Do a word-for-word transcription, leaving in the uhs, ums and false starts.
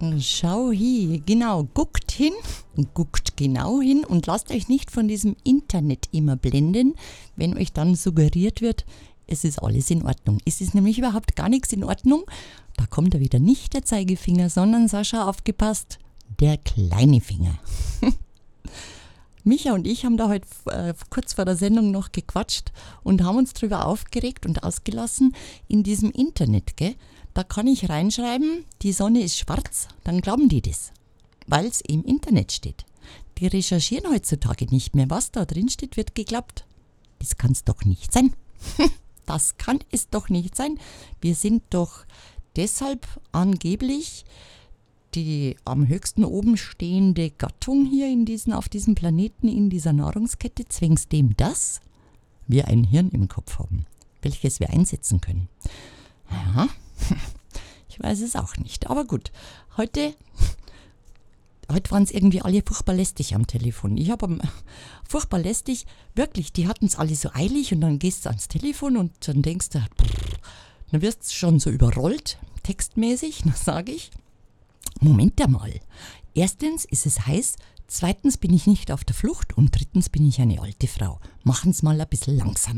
Schau hi, genau, guckt hin, guckt genau hin und lasst euch nicht von diesem Internet immer blenden, wenn euch dann suggeriert wird, es ist alles in Ordnung. Es ist nämlich überhaupt gar nichts in Ordnung. Da kommt da wieder nicht der Zeigefinger, sondern, Sascha, aufgepasst, der kleine Finger. Micha und ich haben da heute äh, kurz vor der Sendung noch gequatscht und haben uns darüber aufgeregt und ausgelassen, in diesem Internet, gell, da kann ich reinschreiben, die Sonne ist schwarz, dann glauben die das, weil es im Internet steht. Die recherchieren heutzutage nicht mehr, was da drin steht, wird geglaubt. Das kann es doch nicht sein. Das kann es doch nicht sein. Wir sind doch deshalb angeblich die am höchsten oben stehende Gattung hier in diesen, auf diesem Planeten, in dieser Nahrungskette, zwängs dem, dass wir ein Hirn im Kopf haben, welches wir einsetzen können. Ja, ich weiß es auch nicht, aber gut. Heute, heute waren es irgendwie alle furchtbar lästig am Telefon. Ich habe furchtbar lästig, wirklich, die hatten es alle so eilig und dann gehst du ans Telefon und dann denkst du, pff, dann wirst du schon so überrollt, textmäßig, dann sage ich, Moment einmal. Erstens ist es heiß, zweitens bin ich nicht auf der Flucht und drittens bin ich eine alte Frau. Machen's mal ein bisschen langsam.